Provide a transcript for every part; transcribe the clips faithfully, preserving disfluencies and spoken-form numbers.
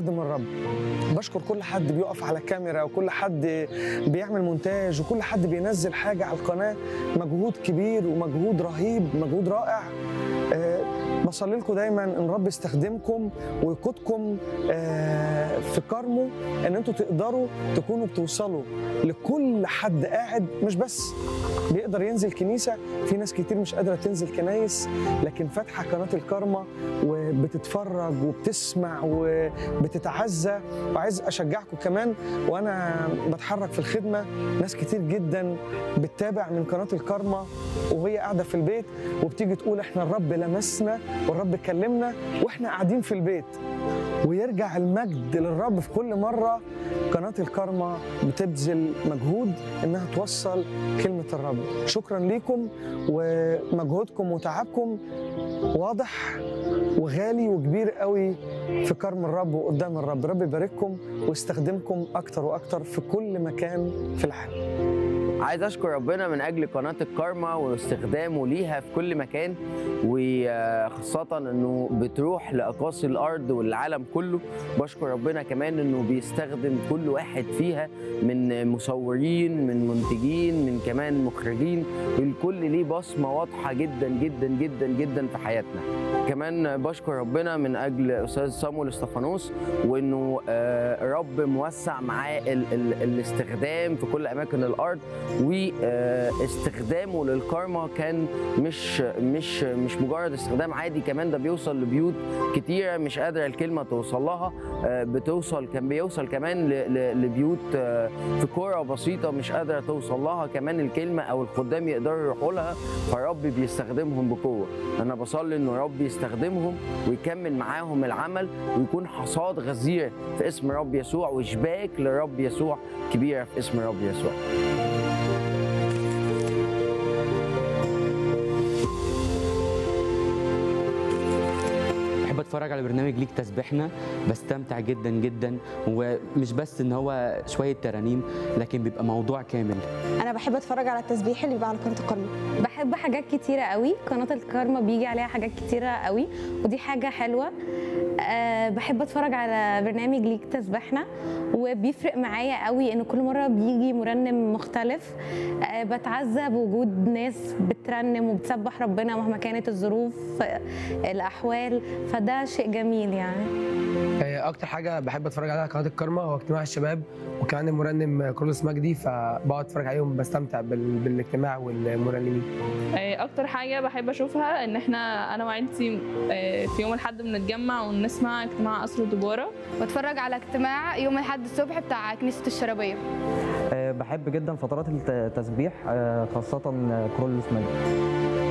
بيخدم الرب. بشكر كل حد بيقف على كاميرا وكل حد بيعمل مونتاج وكل حد بينزل حاجة على القناة، مجهود كبير ومجهود رهيب، مجهود رائع. أه بصلي لكم دايما ان رب يستخدمكم ويقودكم أه في كرمه، ان انتوا تقدروا تكونوا بتوصلوا لكل حد قاعد مش بس بيقدر ينزل كنيسة. في ناس كتير مش قادرة تنزل كنايس لكن فاتحة قناة الكرمة وبتتفرج وبتسمع وبتتعزى. وعايز أشجعكم كمان وأنا بتحرك في الخدمة، ناس كتير جدا بتتابع من قناة الكرمة وهي قاعدة في البيت وبتيجي تقول إحنا الرب لمسنا والرب كلمنا وإحنا قاعدين في البيت. ويرجع المجد للرب في كل مرة قناة الكرمة بتبذل مجهود إنها توصل كلمة الرب. شكرا ليكم ومجهودكم وتعبكم واضح وغالي وكبير قوي في كرم الرب وقدام الرب. رب يبارككم ويستخدمكم أكتر وأكتر في كل مكان في العالم. عايز اشكر ربنا من اجل قناه الكرمة واستخدامه ليها في كل مكان، وخاصه انه بتروح لاقاصي الارض والعالم كله. بشكر ربنا كمان انه بيستخدم كل واحد فيها، من مصورين، من منتجين، من كمان مخرجين، والكل ليه بصمه واضحه جدا جدا جدا جدا في حياتنا. كمان بشكر ربنا من اجل استاذ صامويل استفانوس، وانه رب موسع معاه ال ال الاستخدام في كل اماكن الارض، واستخدامه للكرمة كان مش مش مش مجرد استخدام عادي، كمان ده بيوصل لبيوت كتيرة مش قادرة الكلمة توصل لها. بتوصل كان بيوصل كمان لبيوت في قرى بسيطة مش قادرة توصل لها كمان الكلمة أو الخدام يقدروا يروحوا لها، فالرب بيستخدمهم بقوة. أنا بصلي إنه رب يستخدمهم ويكمل معاهم العمل ويكون حصاد غزير في اسم رب يسوع، وشباك لرب يسوع كبيرة في اسم رب يسوع. بتفرج على برنامج ليك تسبيحنا، بستمتع جدا جدا، ومش بس ان هو شويه ترانيم لكن بيبقى موضوع كامل. انا بحب اتفرج على التسبيح اللي بيبقى على قناه الكرمة. بحب حاجات كتيره قوي، قناه الكرمة بيجي عليها حاجات كتيره قوي ودي حاجه حلوه. أه بحب اتفرج على برنامج ليك تسبيحنا وبيفرق معايا قوي ان كل مره بيجي مرنم مختلف. أه بتعزى بوجود ناس بترنم وبتسبح ربنا مهما كانت الظروف الاحوال، فده شيء جميل يعني. اكتر حاجه بحب اتفرج عليها على قناه الكرمة هو اجتماع الشباب، وكمان المرنم كارلوس مجدي، فبقعد اتفرج عليهم بستمتع بالاجتماع والمرنمين. اكتر حاجه بحب اشوفها ان احنا انا وعيلتي في يوم الاحد بنتجمع ونسمع اجتماع قصر دبارة. بتفرج على اجتماع يوم الاحد الصبح بتاع كنيسه الشرابيه. بحب جدا فترات التسبيح خاصه كارلوس مجدي.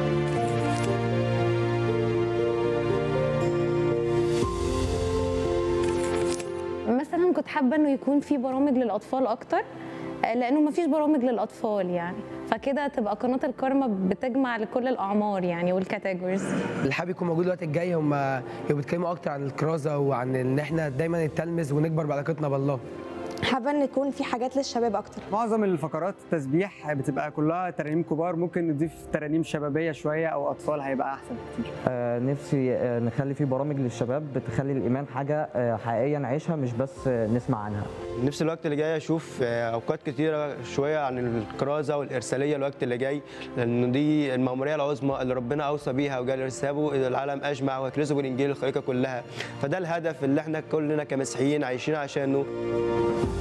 مثلا كنت حابه انه يكون في برامج للاطفال اكتر، لانه ما فيش برامج للاطفال يعني، فكده تبقى قناه الكرمة بتجمع لكل الاعمار يعني والكاتيجوريز. اللي حابب يكون موجود الوقت الجاي هم بيتكلموا اكتر عن الكرازه وعن ان احنا دايما نتلمذ ونكبر بعلاقتنا بالله. حابه ان يكون في حاجات للشباب اكتر. معظم الفقرات التسبيح بتبقى كلها ترانيم كبار، ممكن نضيف ترانيم شبابيه شويه او اطفال هيبقى احسن كتير. آه نفسي آه نخلي في برامج للشباب بتخلي الايمان حاجه آه حقيقيه نعيشها مش بس آه نسمع عنها. نفسي الوقت اللي جاي اشوف آه اوقات كتيره شويه عن الكرازه والارساليه الوقت اللي جاي، لان دي المأموريه العظمى اللي ربنا اوصى بيها وقال ارسلوا الى العالم اجمع واكرزوا بالانجيل الخليقه كلها، فده الهدف اللي احنا كلنا كمسيحيين عايشين عشانه.